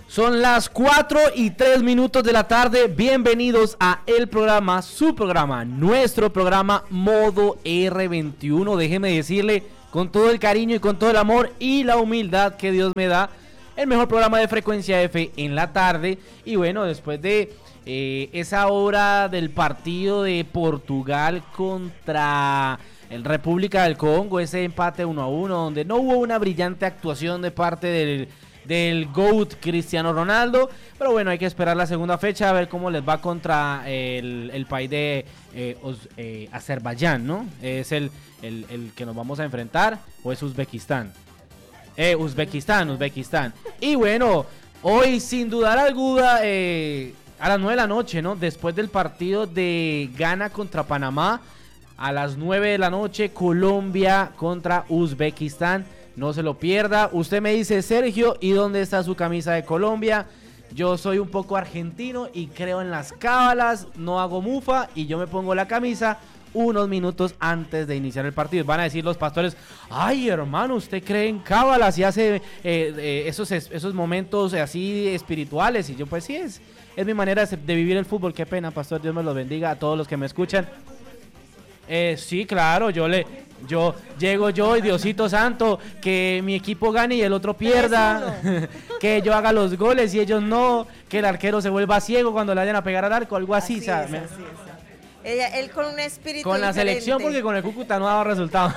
Son las 4:03 de la tarde. Bienvenidos a el programa, su programa, nuestro programa Modo R21. Déjeme decirle, con todo el cariño y con todo el amor y la humildad que Dios me da, el mejor programa de Frecuencia F en la tarde. Y bueno, después de esa hora del partido de Portugal contra el República del Congo, ese empate 1-1, donde no hubo una brillante actuación de parte del GOAT Cristiano Ronaldo, pero bueno, hay que esperar la segunda fecha a ver cómo les va contra el país de Azerbaiyán, ¿no? Es el que nos vamos a enfrentar, o es Uzbekistán. Uzbekistán. Y bueno, hoy sin dudar alguna, a las 9 de la noche, ¿no? Después del partido de Ghana contra Panamá, a las 9 de la noche, Colombia contra Uzbekistán. No se lo pierda. Usted me dice, Sergio, ¿y dónde está su camisa de Colombia? Yo soy un poco argentino y creo en las cábalas, no hago mufa y yo me pongo la camisa unos minutos antes de iniciar el partido. Van a decir los pastores, ay hermano, usted cree en cábalas y hace esos momentos así espirituales. Y yo pues sí, es mi manera de vivir el fútbol. Qué pena, pastor, Dios me los bendiga a todos los que me escuchan. Sí, claro, yo llego y Diosito Santo, que mi equipo gane y el otro pierda, que yo haga los goles y ellos no, que el arquero se vuelva ciego cuando le vayan a pegar al arco, algo así, ¿sabes? Él con un espíritu con la diferente. Selección, porque con el Cúcuta no ha dado resultado.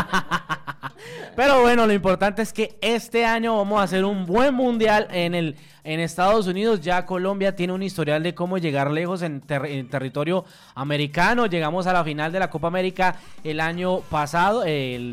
Pero bueno, lo importante es que este año vamos a hacer un buen mundial en Estados Unidos. Ya Colombia tiene un historial de cómo llegar lejos en territorio americano. Llegamos a la final de la Copa América el año pasado, el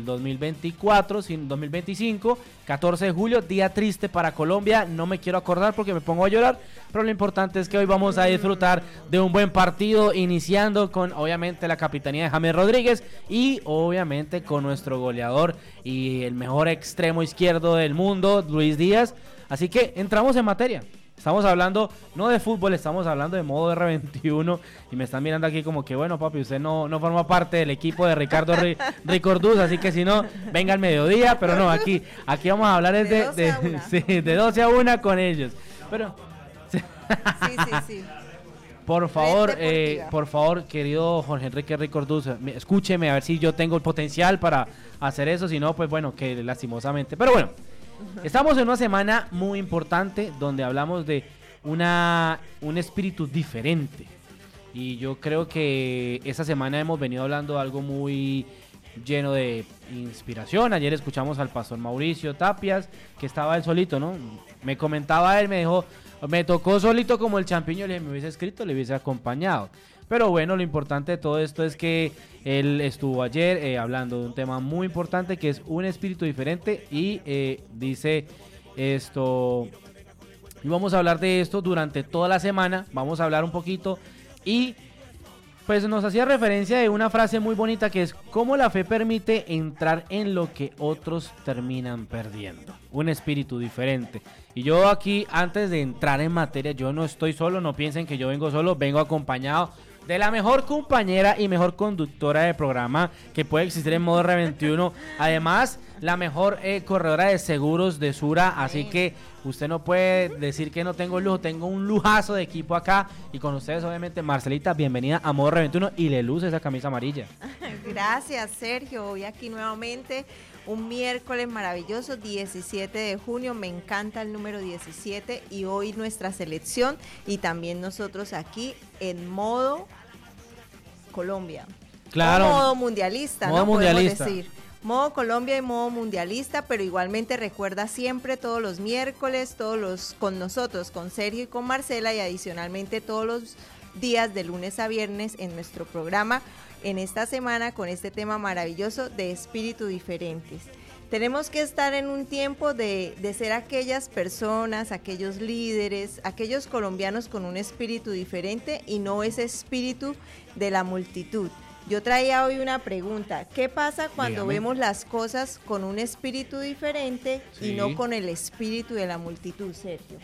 2025, 14 de julio, día triste para Colombia. No me quiero acordar porque me pongo a llorar, pero lo importante es que hoy vamos a disfrutar de un buen partido, iniciando con obviamente la capitanía de James Rodríguez y obviamente con nuestro goleador y el mejor extremo izquierdo del mundo, Luis Díaz. Así que entramos en materia. Estamos hablando no de fútbol, estamos hablando de modo R21 y me están mirando aquí como que bueno, papi, usted no forma parte del equipo de Ricardo Ricorduz, así que si no, venga al mediodía, pero no, aquí vamos a hablar de 12 a 1 con ellos. Pero Sí. Por favor, querido Jorge Enrique Ricorduz, escúcheme a ver si yo tengo el potencial para hacer eso, si no, pues bueno, que lastimosamente. Pero bueno, estamos en una semana muy importante donde hablamos de un espíritu diferente. Y yo creo que esta semana hemos venido hablando de algo muy lleno de inspiración. Ayer escuchamos al pastor Mauricio Tapias, que estaba él solito, ¿no? Me comentaba él, me dijo, me tocó solito como el champiño, le dije, me hubiese escrito, le hubiese acompañado. Pero bueno, lo importante de todo esto es que él estuvo ayer hablando de un tema muy importante que es un espíritu diferente y dice esto, y vamos a hablar de esto durante toda la semana, vamos a hablar un poquito y pues nos hacía referencia de una frase muy bonita que es cómo la fe permite entrar en lo que otros terminan perdiendo. Un espíritu diferente. Y yo aquí, antes de entrar en materia, yo no estoy solo, no piensen que yo vengo solo, vengo acompañado de la mejor compañera y mejor conductora de programa que puede existir en modo R21. Además, la mejor corredora de seguros de Sura. Así que usted no puede decir que no tengo lujo. Tengo un lujazo de equipo acá. Y con ustedes, obviamente, Marcelita, bienvenida a modo R21. Y le luce esa camisa amarilla. Gracias, Sergio. Hoy aquí nuevamente. Un miércoles maravilloso, 17 de junio. Me encanta el número 17. Y hoy nuestra selección. Y también nosotros aquí en modo Colombia. Claro. O modo mundialista, modo ¿no? Mundialista. Podemos decir. Modo Colombia y modo mundialista, pero igualmente recuerda siempre todos los miércoles, con nosotros, con Sergio y con Marcela, y adicionalmente todos los días de lunes a viernes en nuestro programa en esta semana con este tema maravilloso de espíritu diferentes. Tenemos que estar en un tiempo de ser aquellas personas, aquellos líderes, aquellos colombianos con un espíritu diferente y no ese espíritu de la multitud. Yo traía hoy una pregunta, ¿qué pasa cuando vemos las cosas con un espíritu diferente y no con el espíritu de la multitud, Sergio?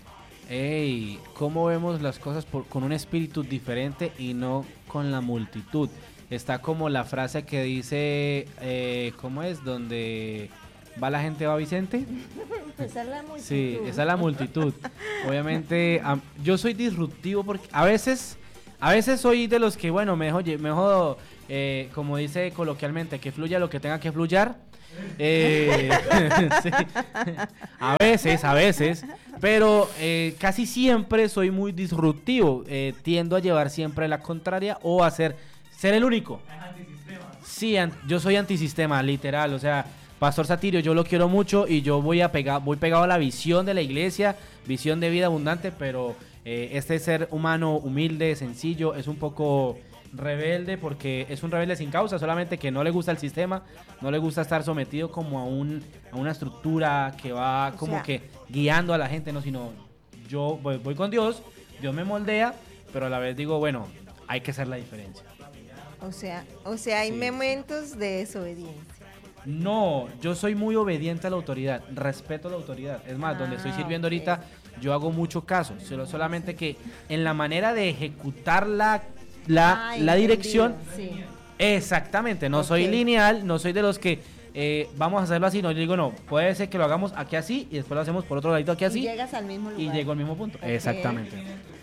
¿Cómo vemos las cosas con un espíritu diferente y no con la multitud? Está como la frase que dice, ¿cómo es? Donde va la gente va Vicente. esa es la multitud. Sí, esa es la multitud. Obviamente, yo soy disruptivo porque a veces soy de los que, bueno, me dejo como dice coloquialmente, que fluya lo que tenga que fluyar. Sí. A veces, pero casi siempre soy muy disruptivo. Tiendo a llevar siempre la contraria o a ser el único. Sí, yo soy antisistema, literal. O sea, Pastor Satirio, yo lo quiero mucho y yo voy pegado a la visión de la iglesia, visión de vida abundante, pero este ser humano humilde, sencillo, es un poco rebelde porque es un rebelde sin causa, solamente que no le gusta el sistema, no le gusta estar sometido como a una estructura que va como que guiando a la gente, no, sino yo voy con Dios me moldea, pero a la vez digo, bueno, hay que hacer la diferencia. O sea, hay momentos de desobediencia. No, yo soy muy obediente a la autoridad, respeto la autoridad. Es más, donde estoy sirviendo ahorita, yo hago mucho caso, solamente que en la manera de ejecutar la dirección, sí. Exactamente, no soy lineal, no soy de los que vamos a hacerlo así, no, yo digo no, puede ser que lo hagamos aquí así y después lo hacemos por otro ladito aquí así. Y llegas al mismo lugar. Y llego al mismo punto, exactamente.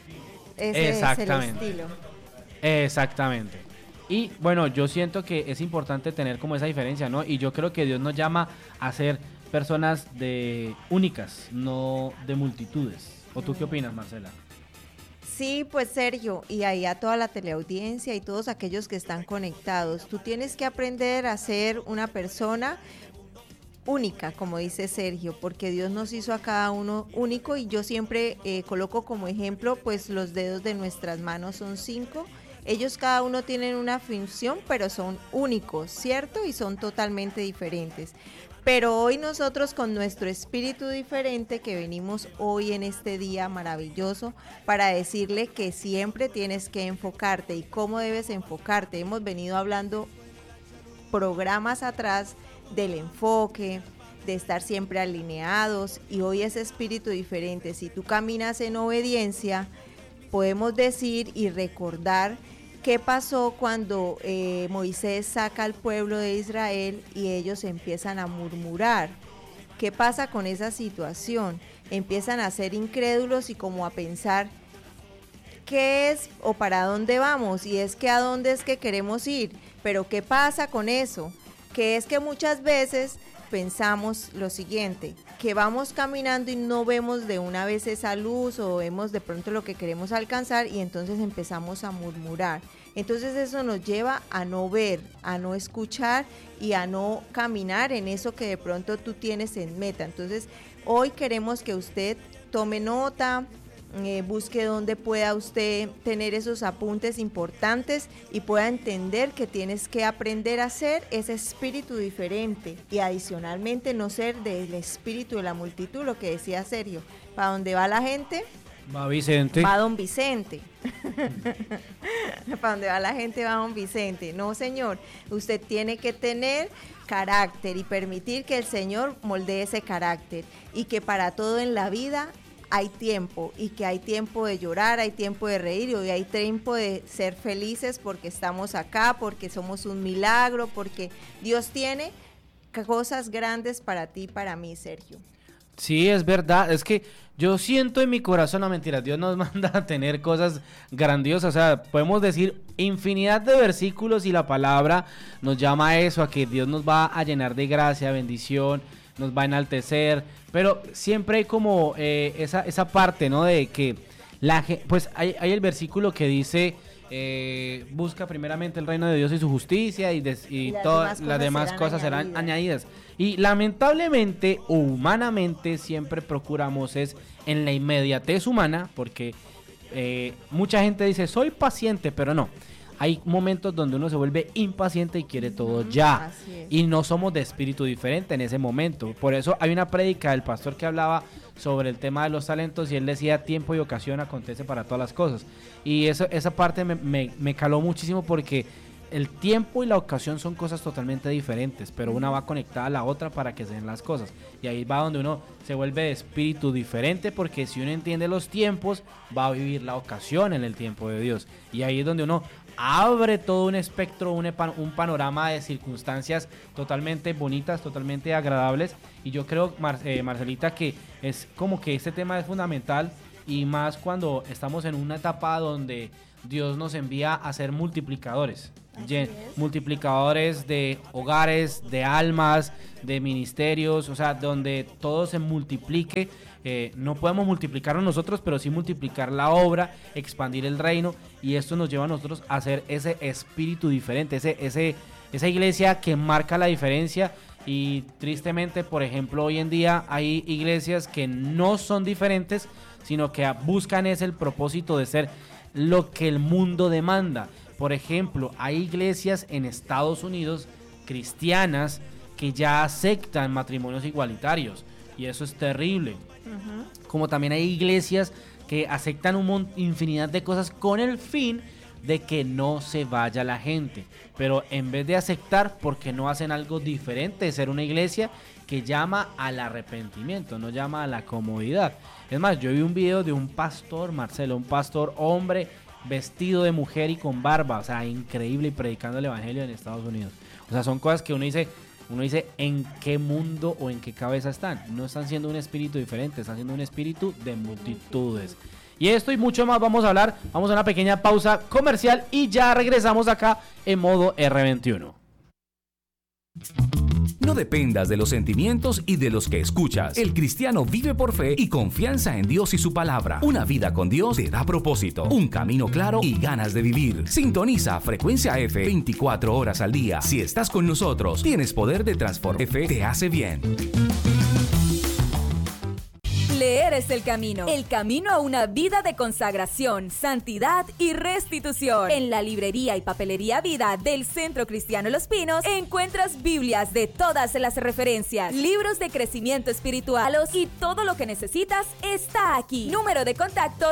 Ese es el estilo. Exactamente. Y bueno, yo siento que es importante tener como esa diferencia, ¿no? Y yo creo que Dios nos llama a ser personas únicas, no de multitudes. ¿O tú qué opinas, Marcela? Sí, pues Sergio, y ahí a toda la teleaudiencia y todos aquellos que están conectados, tú tienes que aprender a ser una persona única, como dice Sergio, porque Dios nos hizo a cada uno único y yo siempre coloco como ejemplo, pues los dedos de nuestras manos son 5. Ellos cada uno tienen una función, pero son únicos, ¿cierto? Y son totalmente diferentes. Pero hoy nosotros con nuestro espíritu diferente que venimos hoy en este día maravilloso para decirle que siempre tienes que enfocarte y cómo debes enfocarte. Hemos venido hablando programas atrás del enfoque, de estar siempre alineados y hoy ese espíritu diferente. Si tú caminas en obediencia, podemos decir y recordar qué pasó cuando Moisés saca al pueblo de Israel y ellos empiezan a murmurar. ¿Qué pasa con esa situación? Empiezan a ser incrédulos y como a pensar qué es o para dónde vamos y es que a dónde es que queremos ir. Pero ¿qué pasa con eso? Que es que muchas veces pensamos lo siguiente, que vamos caminando y no vemos de una vez esa luz o vemos de pronto lo que queremos alcanzar y entonces empezamos a murmurar. Entonces eso nos lleva a no ver, a no escuchar y a no caminar en eso que de pronto tú tienes en meta. Entonces hoy queremos que usted tome nota, busque donde pueda usted tener esos apuntes importantes y pueda entender que tienes que aprender a ser ese espíritu diferente y adicionalmente no ser del espíritu de la multitud, lo que decía Sergio. ¿Para dónde va la gente? Va Vicente. Va don Vicente. ¿Para dónde va la gente? Va don Vicente. No, señor, usted tiene que tener carácter y permitir que el Señor moldee ese carácter y que para todo en la vida hay tiempo y que hay tiempo de llorar, hay tiempo de reír y hoy hay tiempo de ser felices porque estamos acá, porque somos un milagro, porque Dios tiene cosas grandes para ti y para mí, Sergio. Sí, es verdad, es que yo siento en mi corazón, no mentira, Dios nos manda a tener cosas grandiosas, o sea, podemos decir infinidad de versículos y la palabra nos llama a eso, a que Dios nos va a llenar de gracia, bendición, nos va a enaltecer, pero siempre hay como esa parte, ¿no? De que pues hay el versículo que dice busca primeramente el reino de Dios y su justicia y todas las demás cosas serán añadidas. Y lamentablemente o humanamente siempre procuramos es en la inmediatez humana, porque mucha gente dice soy paciente, pero no. Hay momentos donde uno se vuelve impaciente y quiere todo ya. Y no somos de espíritu diferente en ese momento. Por eso hay una prédica del pastor que hablaba sobre el tema de los talentos y él decía tiempo y ocasión acontece para todas las cosas. Y esa parte me caló muchísimo porque el tiempo y la ocasión son cosas totalmente diferentes, pero una va conectada a la otra para que se den las cosas. Y ahí va donde uno se vuelve de espíritu diferente, porque si uno entiende los tiempos, va a vivir la ocasión en el tiempo de Dios. Y ahí es donde uno abre todo un espectro, un panorama de circunstancias totalmente bonitas, totalmente agradables. Y yo creo, Marcelita, que es como que este tema es fundamental, y más cuando estamos en una etapa donde Dios nos envía a ser multiplicadores. Multiplicadores de hogares, de almas, de ministerios, o sea, donde todo se multiplique. No podemos multiplicarnos nosotros, pero sí multiplicar la obra, expandir el reino, y esto nos lleva a nosotros a hacer ese espíritu diferente, esa iglesia que marca la diferencia. Y tristemente, por ejemplo, hoy en día hay iglesias que no son diferentes, sino que buscan el propósito de ser lo que el mundo demanda. Por ejemplo, hay iglesias en Estados Unidos cristianas que ya aceptan matrimonios igualitarios, y eso es terrible. Como también hay iglesias que aceptan infinidad de cosas con el fin de que no se vaya la gente. Pero en vez de aceptar, ¿por qué no hacen algo diferente? De ser una iglesia que llama al arrepentimiento, no llama a la comodidad. Es más, yo vi un video de un pastor, Marcelo, un pastor hombre vestido de mujer y con barba, o sea, increíble, y predicando el evangelio en Estados Unidos. O sea, son cosas que uno dice, ¿en qué mundo o en qué cabeza están? No están siendo un espíritu diferente, están siendo un espíritu de multitudes. Y esto y mucho más vamos a hablar. Vamos a una pequeña pausa comercial y ya regresamos acá en modo R21. No dependas de los sentimientos y de los que escuchas. El cristiano vive por fe y confianza en Dios y su palabra. Una vida con Dios te da propósito, un camino claro y ganas de vivir. Sintoniza Frecuencia F 24 horas al día. Si estás con nosotros, tienes poder de transformar. F te hace bien. Leer es el camino a una vida de consagración, santidad y restitución. En la librería y papelería Vida del Centro Cristiano Los Pinos encuentras Biblias de todas las referencias, libros de crecimiento espiritual y todo lo que necesitas está aquí. Número de contacto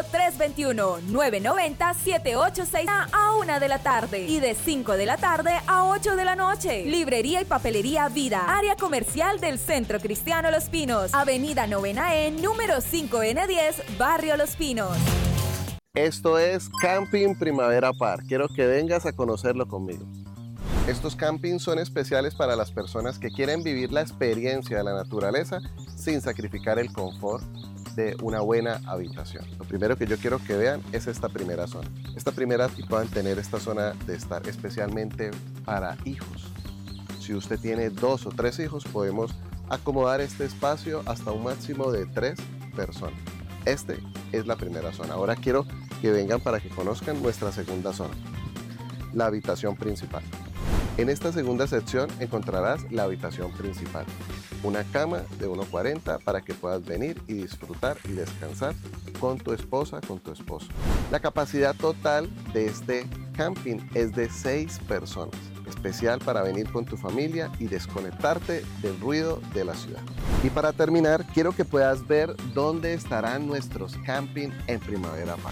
321-990-786 a 1 de la tarde y de 5 de la tarde a 8 de la noche. Librería y papelería Vida, área comercial del Centro Cristiano Los Pinos, Avenida 9E, número 5N10, Barrio Los Pinos. Esto es Camping Primavera Park. Quiero que vengas a conocerlo conmigo. Estos campings son especiales para las personas que quieren vivir la experiencia de la naturaleza sin sacrificar el confort de una buena habitación. Lo primero que yo quiero que vean es esta primera zona. Y puedan tener esta zona de estar especialmente para hijos. Si usted tiene 2 o 3 hijos, podemos acomodar este espacio hasta un máximo de 3 personas. Este es la primera zona. Ahora quiero que vengan para que conozcan nuestra segunda zona, la habitación principal. En esta segunda sección encontrarás la habitación principal, una cama de 1,40 para que puedas venir y disfrutar y descansar con tu esposa, con tu esposo. La capacidad total de este camping es de 6 personas. Especial para venir con tu familia y desconectarte del ruido de la ciudad. Y para terminar, quiero que puedas ver dónde estarán nuestros camping en Primavera Park.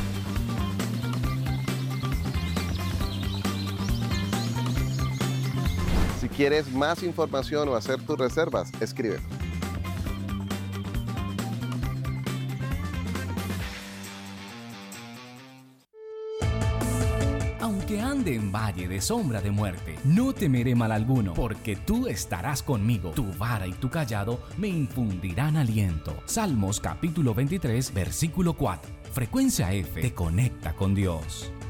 Si quieres más información o hacer tus reservas, escribe. Aunque ande en valle de sombra de muerte, no temeré mal alguno, porque tú estarás conmigo. Tu vara y tu callado me infundirán aliento. Salmos capítulo 23, versículo 4. Frecuencia F te conecta con Dios.